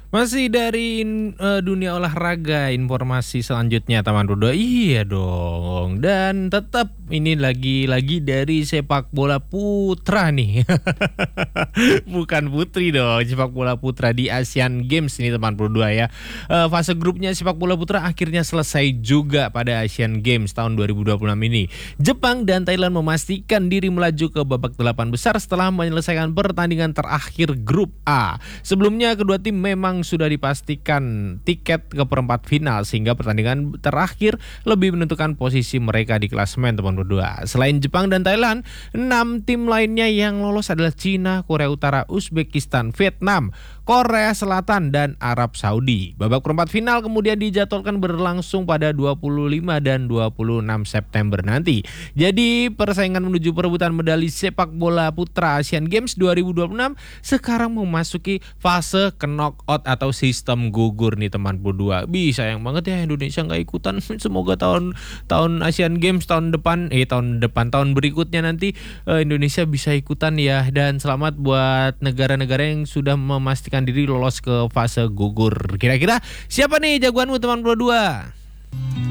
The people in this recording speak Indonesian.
Masih dari dunia olahraga, informasi selanjutnya teman Rudo. Iya dong. Dan tetap ini lagi-lagi dari sepak bola putra nih. Bukan putri dong, sepak bola putra di Asian Games ini teman Pro 2 ya. Fase grupnya sepak bola putra akhirnya selesai juga pada Asian Games tahun 2026 ini. Jepang dan Thailand memastikan diri melaju ke babak 8 besar setelah menyelesaikan pertandingan terakhir grup A. Sebelumnya kedua tim memang sudah dipastikan tiket ke perempat final sehingga pertandingan terakhir lebih menentukan posisi mereka di klasemen teman berdua. Selain Jepang dan Thailand, 6 tim lainnya yang lolos adalah Cina, Korea Utara, Uzbekistan, Vietnam, Korea Selatan, dan Arab Saudi. Babak perempat final kemudian dijadwalkan berlangsung pada 25 dan 26 September nanti. Jadi persaingan menuju perebutan medali sepak bola putra Asian Games 2026 sekarang memasuki fase knockout atau sistem gugur nih teman berdua. Sayang banget ya Indonesia nggak ikutan. Semoga tahun Asian Games tahun berikutnya nanti Indonesia bisa ikutan ya. Dan selamat buat negara-negara yang sudah memastikan diri lolos ke fase gugur. Kira-kira siapa nih jagoanmu teman berdua?